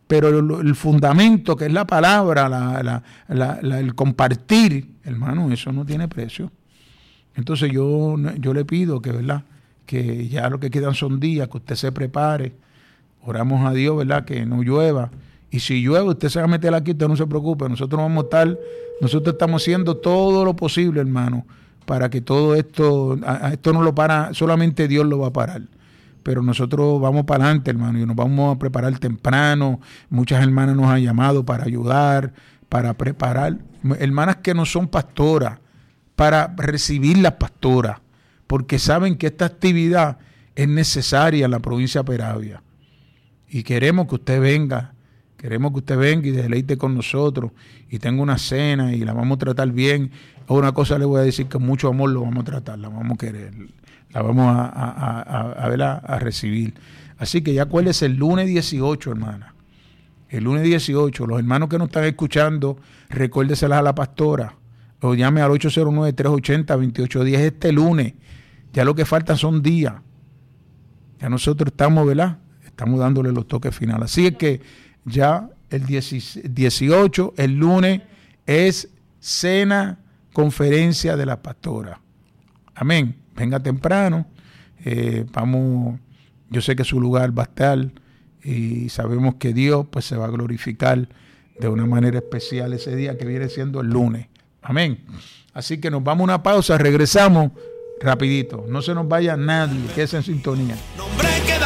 pero el fundamento que es la palabra, el compartir, hermano, eso no tiene precio. Entonces yo le pido que, ¿verdad?, que ya lo que quedan son días, que usted se prepare, oramos a Dios, ¿verdad?, que no llueva, y si llueve usted se va a meter aquí, usted no se preocupe, nosotros estamos haciendo todo lo posible, hermano, para que todo esto no lo para, solamente Dios lo va a parar. Pero nosotros vamos para adelante, hermano, y nos vamos a preparar temprano. Muchas hermanas nos han llamado para ayudar, para preparar. Hermanas que no son pastoras, para recibir las pastoras, porque saben que esta actividad es necesaria en la provincia de Peravia. Y queremos que usted venga y deleite con nosotros y tenga una cena y la vamos a tratar bien. Una cosa le voy a decir, que mucho amor lo vamos a tratar, la vamos a querer, la vamos a recibir. Así que ya acuérdese, el lunes 18, hermana. El lunes 18, los hermanos que nos están escuchando, recuérdeselas a la pastora, o llame al 809-380-2810 este lunes. Ya lo que faltan son días. Ya nosotros estamos, ¿verdad?, estamos dándole los toques finales. Así es que ya el 18, el lunes, es cena, conferencia de la pastora. Amén. Venga temprano. Vamos, yo sé que su lugar va a estar y sabemos que Dios pues se va a glorificar de una manera especial ese día que viene siendo el lunes. Amén. Así que nos vamos a una pausa, regresamos rapidito. No se nos vaya nadie, quédese en sintonía.